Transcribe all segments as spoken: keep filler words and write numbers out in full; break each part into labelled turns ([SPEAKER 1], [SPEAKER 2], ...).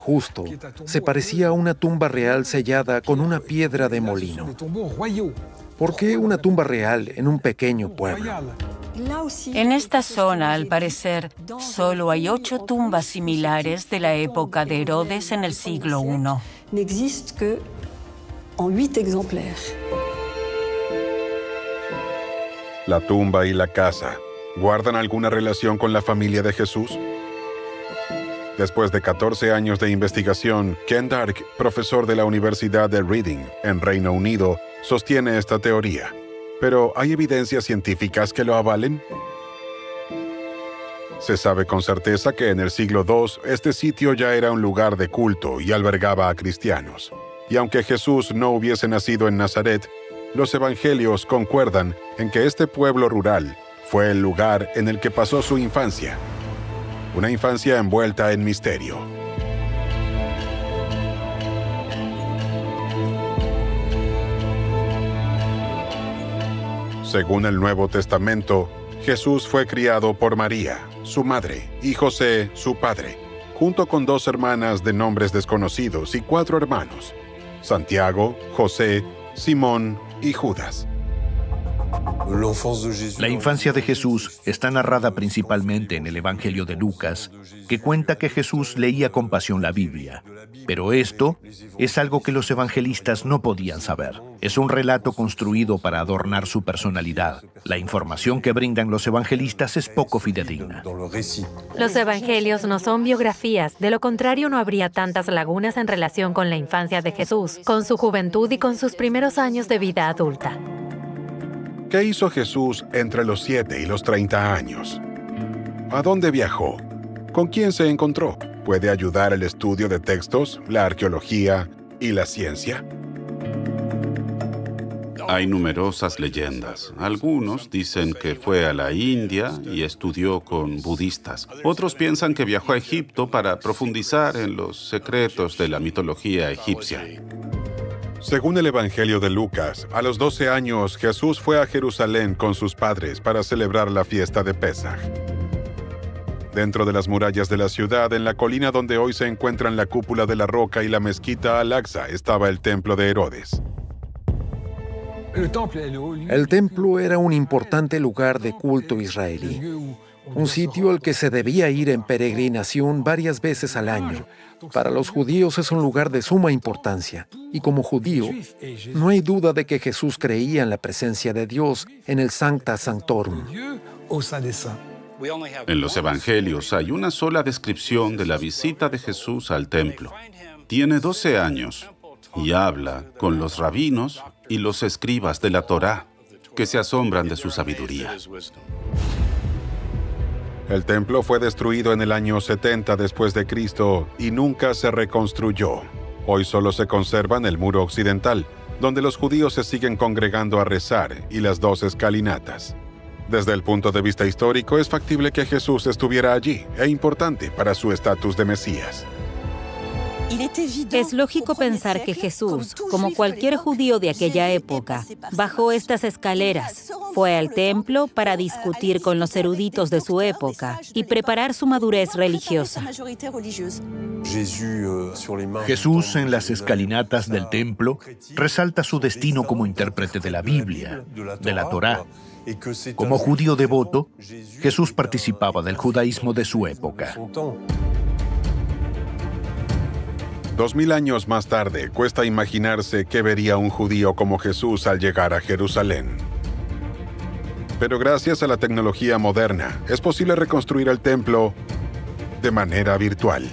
[SPEAKER 1] justo, se parecía a una tumba real sellada con una piedra de molino. ¿Por qué una tumba real en un pequeño pueblo?
[SPEAKER 2] En esta zona, al parecer, solo hay ocho tumbas similares de la época de Herodes en el siglo primero.
[SPEAKER 3] N'existe que en huit exemplaires.
[SPEAKER 4] La tumba y la casa, ¿guardan alguna relación con la familia de Jesús? Después de catorce años de investigación, Ken Dark, profesor de la Universidad de Reading, en Reino Unido, sostiene esta teoría. Pero, ¿hay evidencias científicas que lo avalen? Se sabe con certeza que en el siglo segundo, este sitio ya era un lugar de culto y albergaba a cristianos. Y aunque Jesús no hubiese nacido en Nazaret, los evangelios concuerdan en que este pueblo rural fue el lugar en el que pasó su infancia. Una infancia envuelta en misterio. Según el Nuevo Testamento, Jesús fue criado por María, su madre, y José, su padre, junto con dos hermanas de nombres desconocidos y cuatro hermanos: Santiago, José, Simón y Judas.
[SPEAKER 5] La infancia de Jesús está narrada principalmente en el Evangelio de Lucas, que cuenta que Jesús leía con pasión la Biblia. Pero esto es algo que los evangelistas no podían saber. Es un relato construido para adornar su personalidad. La información que brindan los evangelistas es poco fidedigna.
[SPEAKER 6] Los evangelios no son biografías, de lo contrario no habría tantas lagunas en relación con la infancia de Jesús, con su juventud y con sus primeros años de vida adulta.
[SPEAKER 4] ¿Qué hizo Jesús entre los siete y los treinta años? ¿A dónde viajó? ¿Con quién se encontró? ¿Puede ayudar el estudio de textos, la arqueología y la ciencia?
[SPEAKER 7] Hay numerosas leyendas. Algunos dicen que fue a la India y estudió con budistas. Otros piensan que viajó a Egipto para profundizar en los secretos de la mitología egipcia.
[SPEAKER 4] Según el Evangelio de Lucas, a los doce años Jesús fue a Jerusalén con sus padres para celebrar la fiesta de Pesaj. Dentro de las murallas de la ciudad, en la colina donde hoy se encuentran la cúpula de la Roca y la mezquita Al-Aqsa, estaba el templo de Herodes.
[SPEAKER 1] El templo era un importante lugar de culto israelí, un sitio al que se debía ir en peregrinación varias veces al año. Para los judíos es un lugar de suma importancia, y como judío, no hay duda de que Jesús creía en la presencia de Dios en el Sancta Sanctorum.
[SPEAKER 7] En los evangelios hay una sola descripción de la visita de Jesús al templo. Tiene doce años y habla con los rabinos y los escribas de la Torá, que se asombran de su sabiduría.
[SPEAKER 4] El templo fue destruido en el año setenta después de Cristo y nunca se reconstruyó. Hoy solo se conservan el muro occidental, donde los judíos se siguen congregando a rezar, y las dos escalinatas. Desde el punto de vista histórico, es factible que Jesús estuviera allí, e importante para su estatus de Mesías.
[SPEAKER 6] Es lógico pensar que Jesús, como cualquier judío de aquella época, bajó estas escaleras, fue al templo para discutir con los eruditos de su época y preparar su madurez religiosa.
[SPEAKER 5] Jesús, en las escalinatas del templo, resalta su destino como intérprete de la Biblia, de la Torá. Como judío devoto, Jesús participaba del judaísmo de su época.
[SPEAKER 4] Dos mil años más tarde, cuesta imaginarse qué vería un judío como Jesús al llegar a Jerusalén. Pero gracias a la tecnología moderna, es posible reconstruir el templo de manera virtual.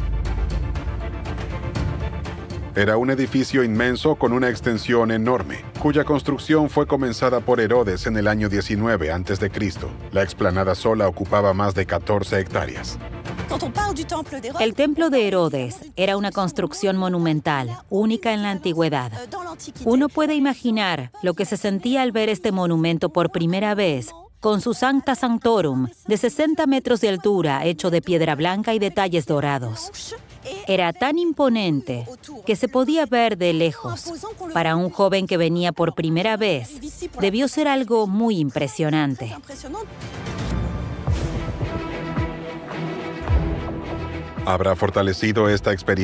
[SPEAKER 4] Era un edificio inmenso con una extensión enorme, cuya construcción fue comenzada por Herodes en el año diecinueve antes de Cristo. La explanada sola ocupaba más de catorce hectáreas.
[SPEAKER 6] El templo de Herodes era una construcción monumental, única en la antigüedad. Uno puede imaginar lo que se sentía al ver este monumento por primera vez, con su Sancta Sanctorum, de sesenta metros de altura, hecho de piedra blanca y detalles dorados. Era tan imponente que se podía ver de lejos. Para un joven que venía por primera vez, debió ser algo muy impresionante.
[SPEAKER 4] ¿Habrá fortalecido esta experiencia